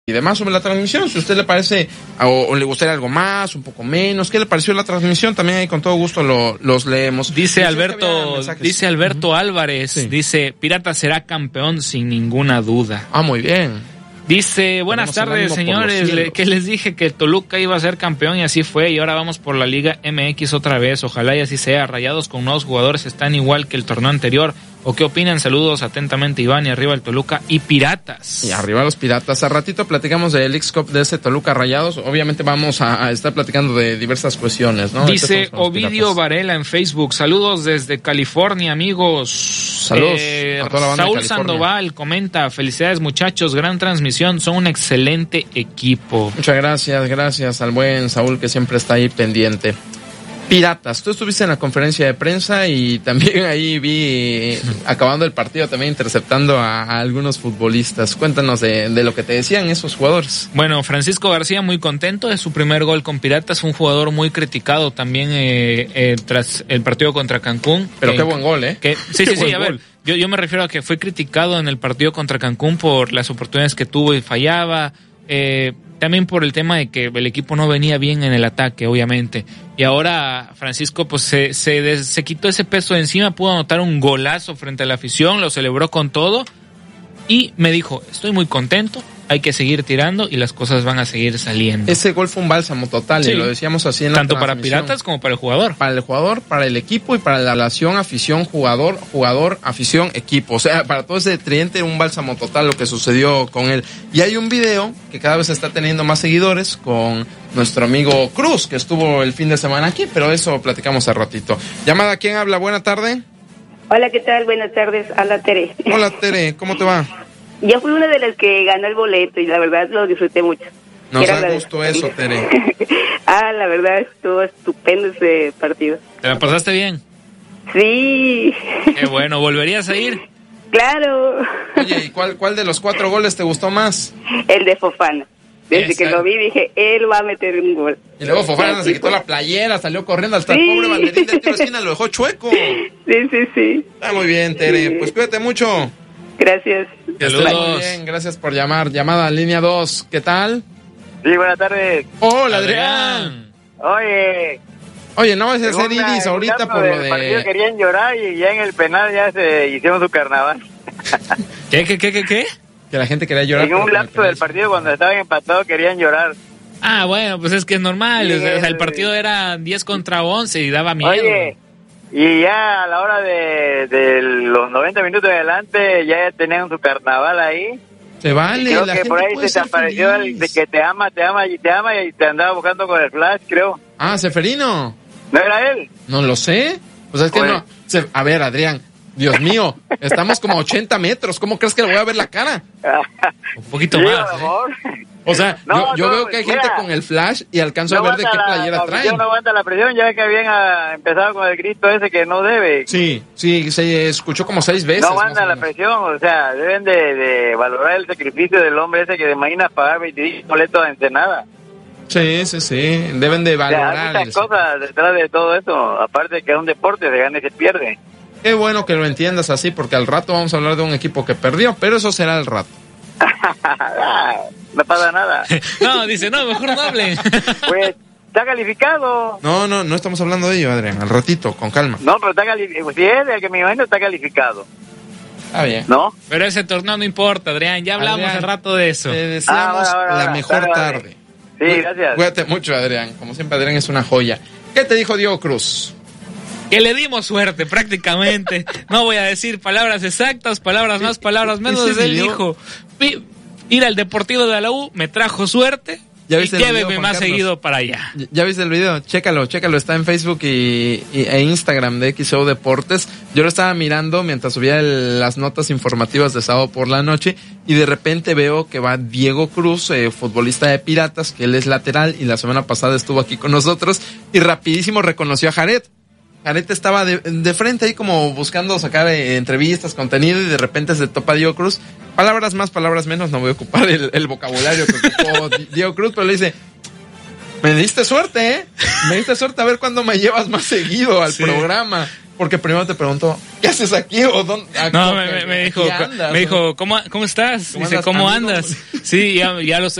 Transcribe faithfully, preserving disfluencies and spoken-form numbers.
y demás sobre la transmisión, si a usted le parece o, o le gustaría algo más, un poco menos, ¿qué le pareció la transmisión? También ahí con todo gusto lo, los leemos. Dice Alberto, dice Alberto uh-huh. Álvarez, sí. dice, Pirata será campeón sin ninguna duda. Ah, muy bien. Dice, buenas tardes, señores, le, que les dije que Toluca iba a ser campeón y así fue, y ahora vamos por la Liga M X otra vez, ojalá y así sea. Rayados con nuevos jugadores están igual que el torneo anterior, ¿o qué opinan? Saludos atentamente, Iván, y arriba el Toluca y Piratas. Y arriba los Piratas. A ratito platicamos del X-Cup de ese Toluca Rayados, obviamente vamos a, a estar platicando de diversas cuestiones, ¿no? Dice Ovidio Varela en Facebook, saludos desde California, amigos. Saludos eh, a toda la banda Saúl de California. Sandoval comenta, felicidades muchachos, gran transmisión, son un excelente equipo. Muchas gracias, gracias al buen Saúl que siempre está ahí pendiente. Piratas, tú estuviste en la conferencia de prensa y también ahí vi, acabando el partido, también interceptando a, a algunos futbolistas. Cuéntanos de, de lo que te decían esos jugadores. Bueno, Francisco García muy contento de su primer gol con Piratas, fue un jugador muy criticado también eh, eh, tras el partido contra Cancún. Pero que, qué buen gol, ¿eh? Que, sí, sí, sí, a gol. ver, yo, yo me refiero a que fue criticado en el partido contra Cancún por las oportunidades que tuvo y fallaba, eh... también por el tema de que el equipo no venía bien en el ataque, obviamente. Y ahora Francisco pues se, se, des, se quitó ese peso de encima, pudo anotar un golazo frente a la afición, lo celebró con todo y me dijo, estoy muy contento, hay que seguir tirando y las cosas van a seguir saliendo. Ese gol fue un bálsamo total, sí. Y lo decíamos así en la Tanto para Piratas como para el jugador. Para el jugador, para el equipo y para la relación afición, jugador, jugador, afición, equipo. O sea, para todo ese tridente un bálsamo total lo que sucedió con él. Y hay un video que cada vez está teniendo más seguidores con nuestro amigo Cruz, que estuvo el fin de semana aquí, pero eso platicamos al ratito. Llamada, ¿quién habla? Buena tarde. Hola, ¿qué tal? Buenas tardes. Hola, Tere. Hola, Tere. ¿Cómo te va? Yo fui una de las que ganó el boleto y la verdad lo disfruté mucho. Nos da gusto eso, Tere. Ah, la verdad estuvo estupendo ese partido. ¿Te la pasaste bien? Sí. Qué bueno, ¿volverías a ir? Claro. Oye, ¿y cuál, cuál de los cuatro goles te gustó más? El de Fofana. Desde Esa. que lo vi dije, él va a meter un gol. Y luego Fofana se quitó la playera, salió corriendo hasta sí. El pobre banderín de tiro de esquina, lo dejó chueco. Sí, sí, sí. Está muy bien, Tere. Sí. Pues cuídate mucho. Gracias. Que estés muy bien, gracias por llamar. Llamada línea dos, ¿qué tal? Sí, buenas tardes. Hola, Adrián. Oye. Oye, no vas a hacer iris ahorita por lo de... partido querían llorar y ya en el penal ya se hicieron su carnaval. ¿Qué, qué, qué, qué, qué? Que la gente quería llorar. En un lapso del partido cuando estaban empatados querían llorar. Ah, bueno, pues es que es normal. Sí, o sea, el partido era diez contra once y daba miedo. Oye, y ya a la hora de, de los noventa minutos de adelante ya tenían su carnaval ahí. Se vale. Creo la que gente por ahí se te apareció el de que te ama, te ama y te ama y te andaba buscando con el flash, creo. Ah, Seferino. ¿No era él? No lo sé. Pues es que pues... no. Se... A ver, Adrián. Dios mío, estamos como a ochenta metros. ¿Cómo crees que le voy a ver la cara? Un poquito sí, más. ¿eh? O sea, no, yo, yo no, veo que hay mira, gente con el flash y alcanzo no a ver de qué playera la, traen. No aguanta la presión, ya que habían a, empezado con el grito ese que no debe. Sí, sí, se escuchó como seis veces. No aguanta la presión, o sea, deben de, de valorar el sacrificio del hombre ese que te imaginas pagar veinticinco boletos de Ensenada. Sí, sí, sí, deben de valorar. O sea, hay muchas cosas detrás de todo eso, aparte de que es un deporte, se gana y se pierde. Qué bueno que lo entiendas así, porque al rato vamos a hablar de un equipo que perdió, pero eso será al rato. No pasa nada. No, dice, no, mejor no hablen. Pues, está calificado. No, no, no estamos hablando de ello, Adrián, al ratito, con calma. No, pero está calificado, si es el que me imagino está calificado. Está bien. ¿No? Pero ese torneo no importa, Adrián, ya hablamos Adrián, al rato de eso. Te deseamos ah, bueno, bueno, la mejor vale, tarde. Vale. Sí, gracias. Cuídate mucho, Adrián. Como siempre, Adrián es una joya. ¿Qué te dijo Diego Cruz? Que le dimos suerte, prácticamente. No voy a decir palabras exactas, palabras más, palabras menos. Él dijo, ir al Deportivo de la U me trajo suerte y lléveme video, más Carlos? Seguido para allá. ¿Ya viste el video? Chécalo, chécalo. Está en Facebook y, y e Instagram de X O Deportes. Yo lo estaba mirando mientras subía el, las notas informativas de sábado por la noche y de repente veo que va Diego Cruz, eh, futbolista de Piratas, que él es lateral y la semana pasada estuvo aquí con nosotros y rapidísimo reconoció a Jared. Jared estaba de, de frente ahí como buscando sacar eh, entrevistas, contenido y de repente se topa Diego Cruz. Palabras más, palabras menos, no voy a ocupar el, el vocabulario que ocupó Diego Cruz, pero le dice, me diste suerte, ¿eh? Me diste suerte, a ver cuándo me llevas más seguido al sí. programa. Porque primero te preguntó, ¿qué haces aquí? ¿O dónde? No, me, me, me dijo, andas, me dijo, ¿cómo, cómo estás? ¿Cómo Dice, andas, ¿cómo amigo? Andas? Sí, ya, ya los